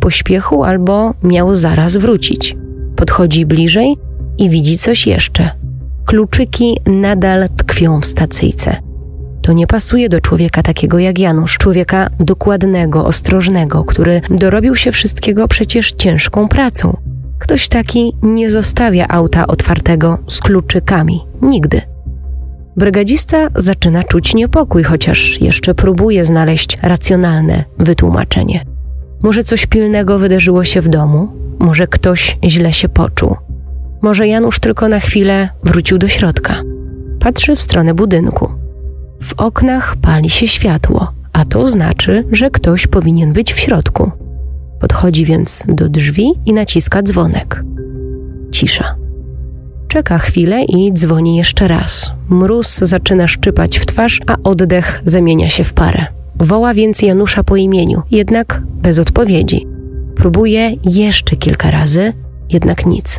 pośpiechu albo miał zaraz wrócić. Podchodzi bliżej i widzi coś jeszcze. Kluczyki nadal tkwią w stacyjce. To nie pasuje do człowieka takiego jak Janusz, człowieka dokładnego, ostrożnego, który dorobił się wszystkiego przecież ciężką pracą. Ktoś taki nie zostawia auta otwartego z kluczykami. Nigdy. Brygadzista zaczyna czuć niepokój, chociaż jeszcze próbuje znaleźć racjonalne wytłumaczenie. Może coś pilnego wydarzyło się w domu? Może ktoś źle się poczuł? Może Janusz tylko na chwilę wrócił do środka? Patrzy w stronę budynku. W oknach pali się światło, a to znaczy, że ktoś powinien być w środku. Podchodzi więc do drzwi i naciska dzwonek. Cisza. Czeka chwilę i dzwoni jeszcze raz. Mróz zaczyna szczypać w twarz, a oddech zamienia się w parę. Woła więc Janusza po imieniu, jednak bez odpowiedzi. Próbuje jeszcze kilka razy, jednak nic.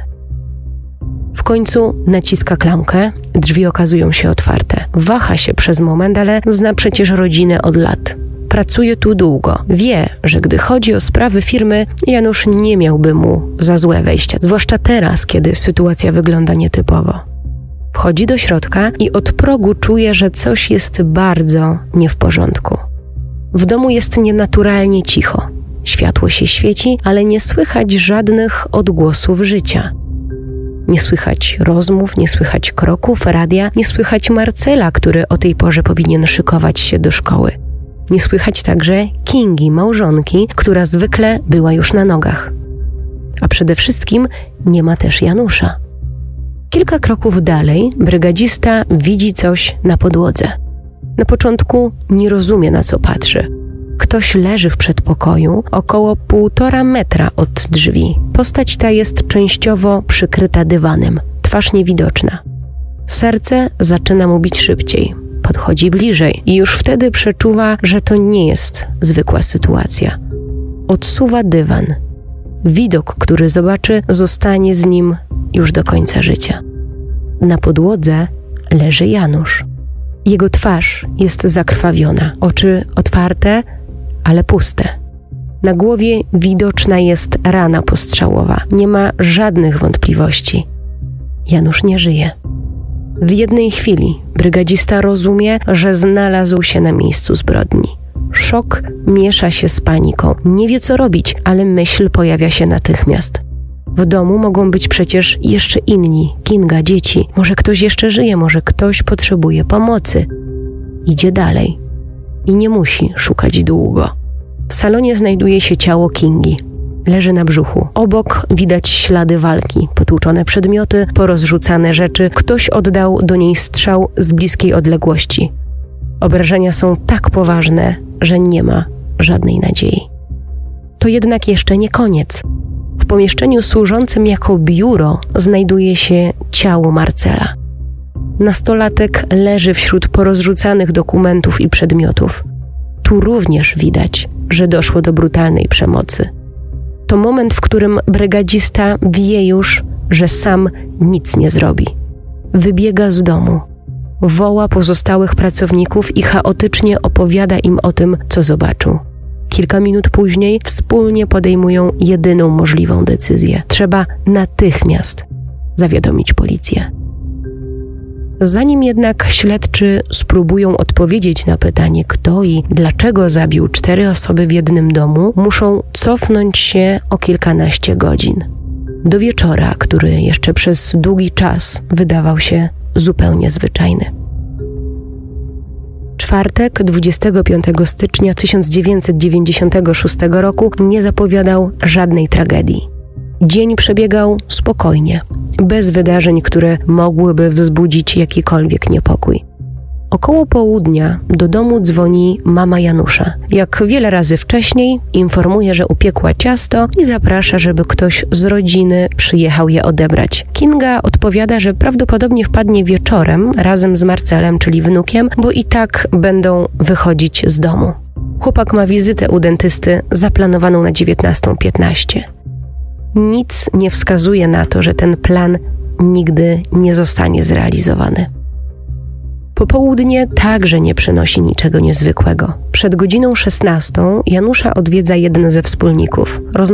W końcu naciska klamkę, drzwi okazują się otwarte. Waha się przez moment, ale zna przecież rodzinę od lat. Pracuje tu długo. Wie, że gdy chodzi o sprawy firmy, Janusz nie miałby mu za złe wejścia, zwłaszcza teraz, kiedy sytuacja wygląda nietypowo. Wchodzi do środka i od progu czuje, że coś jest bardzo nie w porządku. W domu jest nienaturalnie cicho. Światło się świeci, ale nie słychać żadnych odgłosów życia. Nie słychać rozmów, nie słychać kroków, radia, nie słychać Marcela, który o tej porze powinien szykować się do szkoły. Nie słychać także Kingi, małżonki, która zwykle była już na nogach. A przede wszystkim nie ma też Janusza. Kilka kroków dalej brygadzista widzi coś na podłodze. Na początku nie rozumie, na co patrzy. Ktoś leży w przedpokoju około 1,5 metra od drzwi. Postać ta jest częściowo przykryta dywanem, twarz niewidoczna. Serce zaczyna mu bić szybciej. Podchodzi bliżej i już wtedy przeczuwa, że to nie jest zwykła sytuacja. Odsuwa dywan. Widok, który zobaczy, zostanie z nim już do końca życia. Na podłodze leży Janusz. Jego twarz jest zakrwawiona, oczy otwarte, ale puste. Na głowie widoczna jest rana postrzałowa. Nie ma żadnych wątpliwości. Janusz nie żyje. W jednej chwili brygadzista rozumie, że znalazł się na miejscu zbrodni. Szok miesza się z paniką. Nie wie, co robić, ale myśl pojawia się natychmiast. W domu mogą być przecież jeszcze inni. Kinga, dzieci. Może ktoś jeszcze żyje, może ktoś potrzebuje pomocy. Idzie dalej. I nie musi szukać długo. W salonie znajduje się ciało Kingi. Leży na brzuchu. Obok widać ślady walki, potłuczone przedmioty, porozrzucane rzeczy. Ktoś oddał do niej strzał z bliskiej odległości. Obrażenia są tak poważne, że nie ma żadnej nadziei. To jednak jeszcze nie koniec. W pomieszczeniu służącym jako biuro znajduje się ciało Marcela. Nastolatek leży wśród porozrzucanych dokumentów i przedmiotów. Tu również widać, że doszło do brutalnej przemocy. To moment, w którym brygadzista wie już, że sam nic nie zrobi. Wybiega z domu, woła pozostałych pracowników i chaotycznie opowiada im o tym, co zobaczył. Kilka minut później wspólnie podejmują jedyną możliwą decyzję. Trzeba natychmiast zawiadomić policję. Zanim jednak śledczy spróbują odpowiedzieć na pytanie, kto i dlaczego zabił 4 osoby w jednym domu, muszą cofnąć się o kilkanaście godzin. Do wieczora, który jeszcze przez długi czas wydawał się zupełnie zwyczajny. Czwartek, 25 stycznia 1996 roku nie zapowiadał żadnej tragedii. Dzień przebiegał spokojnie, bez wydarzeń, które mogłyby wzbudzić jakikolwiek niepokój. Około południa do domu dzwoni mama Janusza. Jak wiele razy wcześniej informuje, że upiekła ciasto i zaprasza, żeby ktoś z rodziny przyjechał je odebrać. Kinga odpowiada, że prawdopodobnie wpadnie wieczorem razem z Marcelem, czyli wnukiem, bo i tak będą wychodzić z domu. Chłopak ma wizytę u dentysty zaplanowaną na 19:15. Nic nie wskazuje na to, że ten plan nigdy nie zostanie zrealizowany. Popołudnie także nie przynosi niczego niezwykłego. Przed godziną 16 Janusza odwiedza jeden ze wspólników.